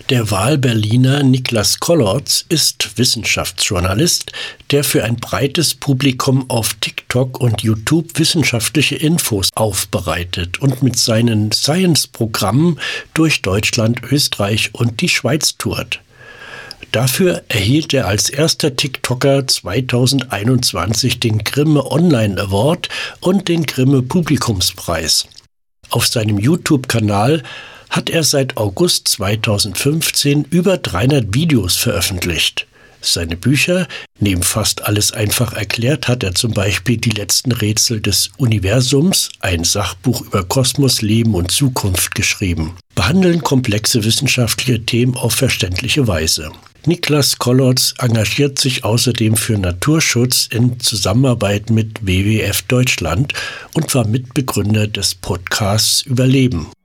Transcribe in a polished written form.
Der Wahlberliner Niklas Kollerz ist Wissenschaftsjournalist, der für ein breites Publikum auf TikTok und YouTube wissenschaftliche Infos aufbereitet und mit seinen Science-Programmen durch Deutschland, Österreich und die Schweiz tourt. Dafür erhielt er als erster TikToker 2021 den Grimme Online Award und den Grimme Publikumspreis. Auf seinem YouTube-Kanal hat er seit August 2015 über 300 Videos veröffentlicht. Seine Bücher, neben Fast alles einfach erklärt, hat er zum Beispiel Die letzten Rätsel des Universums, ein Sachbuch über Kosmos, Leben und Zukunft geschrieben, behandeln komplexe wissenschaftliche Themen auf verständliche Weise. Niklas Kollerz engagiert sich außerdem für Naturschutz in Zusammenarbeit mit WWF Deutschland und war Mitbegründer des Podcasts Überleben.